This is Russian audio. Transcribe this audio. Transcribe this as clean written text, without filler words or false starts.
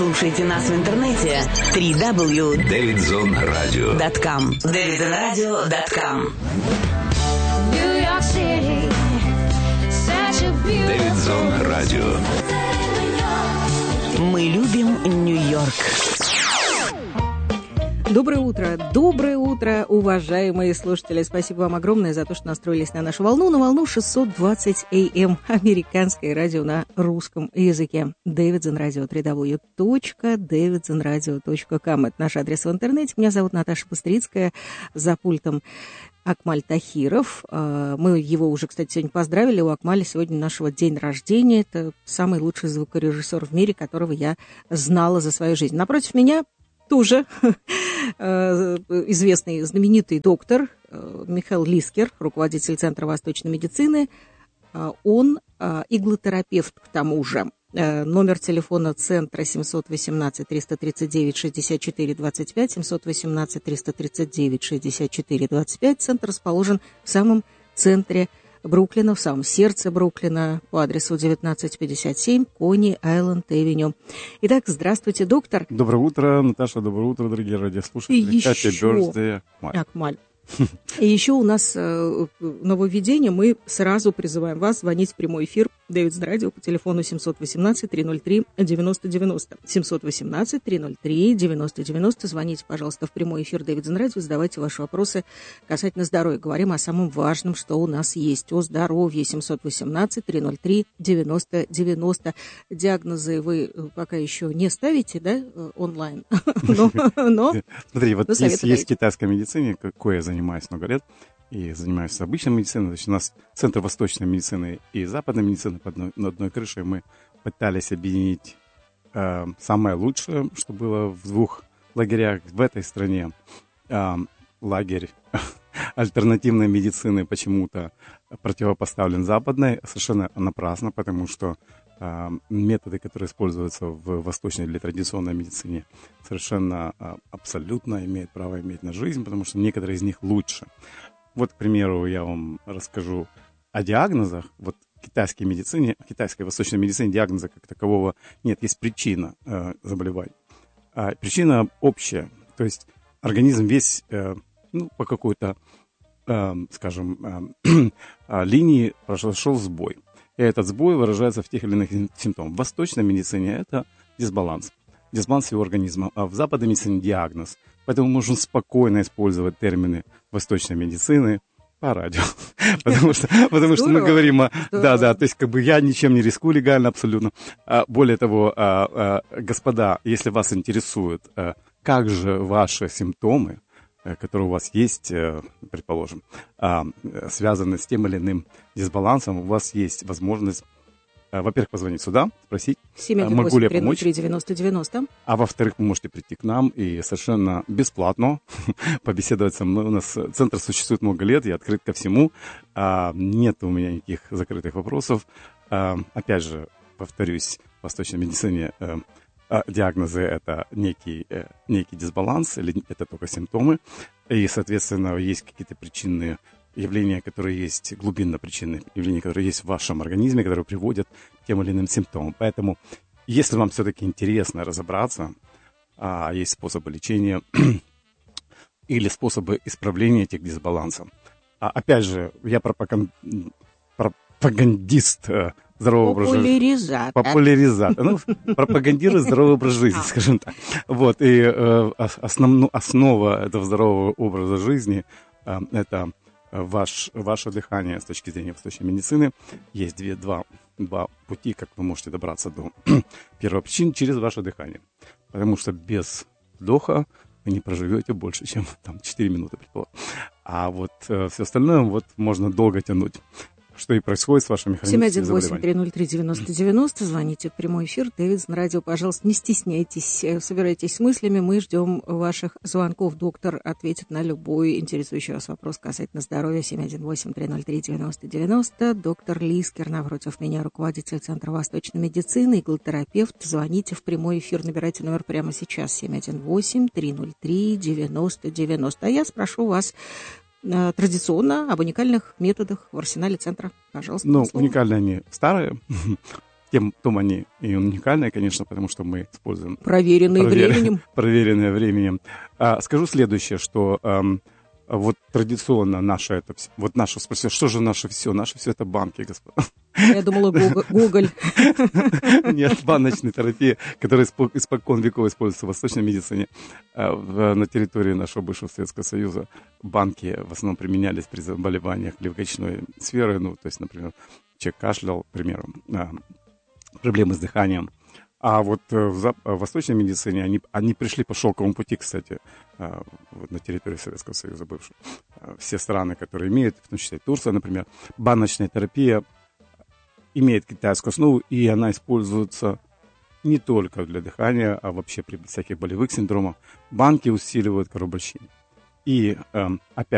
Слушайте нас в интернете www.davidzonradio.com. davidzonradio.com. Дэвидзон Радио. Мы любим Нью-Йорк. Доброе утро, уважаемые слушатели. Спасибо вам огромное за то, что настроились на нашу волну. На волну 620 AM, американское радио на русском языке. Davidson Radio, www.davidsonradio.com. Это наш адрес в интернете. Меня зовут Наташа Пастрицкая, за пультом Акмаль Тахиров. Мы его уже, кстати, сегодня поздравили. У Акмаля сегодня нашего день рождения. Это самый лучший звукорежиссер в мире, которого я знала за свою жизнь. Напротив меня тоже известный, знаменитый доктор Михаил Лискер, руководитель Центра восточной медицины. Он иглотерапевт, к тому же. Номер телефона центра 718-339-64-25, 718-339-64-25. Центр расположен в самом центре Бруклина, в самом сердце Бруклина, по адресу 1957 Кони-Айленд-Авеню. Итак, здравствуйте, доктор. Доброе утро, Наташа, доброе утро, дорогие радиослушатели. Happy birthday, Акмаль. И еще у нас нововведение. Мы сразу призываем вас звонить в прямой эфир Davidson Radio по телефону 718-303-9090. 718-303-9090. Звоните, пожалуйста, в прямой эфир Davidson Radio, задавайте ваши вопросы касательно здоровья. Говорим о самом важном, что у нас есть, о здоровье. 718-303-9090. Диагнозы вы пока еще не ставите, да, онлайн? Смотри, вот есть китайская медицина, какой я занимаюсь много лет, и занимаюсь обычной медициной. То есть у нас Центр восточной медицины и западной медицины под одной крышей. Мы пытались объединить самое лучшее, что было в двух лагерях в этой стране. Лагерь альтернативной медицины почему-то противопоставлен западной, совершенно напрасно, потому что методы, которые используются в восточной или традиционной медицине, совершенно абсолютно имеют право иметь на жизнь, потому что некоторые из них лучше. Вот, к примеру, я вам расскажу о диагнозах. Вот в китайской медицине, в китайской восточной медицине диагноза как такового нет, есть причина заболевания. Причина общая, то есть организм весь по какой-то, скажем, линии произошел сбой. И этот сбой выражается в тех или иных симптомах. В восточной медицине это дисбаланс его организма, а в западной медицине диагноз. Поэтому можно спокойно использовать термины восточной медицины по радио. Потому что мы говорим то есть как бы я ничем не рискую легально абсолютно. Более того, господа, если вас интересует, как же ваши симптомы, которые у вас есть, предположим, связаны с тем или иным дисбалансом, у вас есть возможность, во-первых, позвонить сюда, спросить, могу ли я помочь. 718-303-9090. А во-вторых, вы можете прийти к нам и совершенно бесплатно побеседовать со мной. У нас центр существует много лет, я открыт ко всему. Нет у меня никаких закрытых вопросов. Опять же, повторюсь, в восточной медицине диагнозы – это некий дисбаланс, или это только симптомы. И, соответственно, есть какие-то причинные явления, которые есть, глубинно причинные явления, которые есть в вашем организме, которые приводят к тем или иным симптомам. Поэтому, если вам все-таки интересно разобраться, есть способы лечения или способы исправления этих дисбалансов. Опять же, я пропагандист здорового образа жизни. Популяризатор. Пропагандирую здоровый образ жизни, скажем так. Вот. И основа этого здорового образа жизни – это ваше дыхание с точки зрения восточной медицины. Есть два пути, как вы можете добраться до первопричин через ваше дыхание. Потому что без вдоха вы не проживете больше, чем 4 минуты, предположим. А вот все остальное можно долго тянуть. Что и происходит с вашими хроническими заболеваниями. 718-303-9090. Звоните в прямой эфир. Davidson Radio, пожалуйста, не стесняйтесь. Собирайтесь с мыслями. Мы ждем ваших звонков. Доктор ответит на любой интересующий вас вопрос касательно здоровья. 718-303-9090. Доктор Лискер напротив меня, руководитель Центра восточной медицины, иглотерапевт. Звоните в прямой эфир. Набирайте номер прямо сейчас. 718-303-9090. А я спрошу вас традиционно об уникальных методах в арсенале центра. Пожалуйста. Уникальные они старые. том они и уникальные, конечно, потому что мы используем... Проверенные временем. Скажу следующее, что вот традиционно наше спросил, что же наше все? Наше все это банки, господа. Я думала, Гоголь. Нет, баночная терапия, которая испокон веков используется в восточной медицине. На территории нашего бывшего Советского Союза банки в основном применялись при заболеваниях легочной сферы. Ну, то есть, например, человек кашлял, к примеру, проблемы с дыханием. А вот в восточной медицине они пришли по шелковому пути, кстати, вот на территории Советского Союза бывшего. Все страны, которые имеют, в том числе и Турция, например, баночная терапия имеет китайскую основу, и она используется не только для дыхания, а вообще при всяких болевых синдромах. Банки усиливают кровообращение. И опять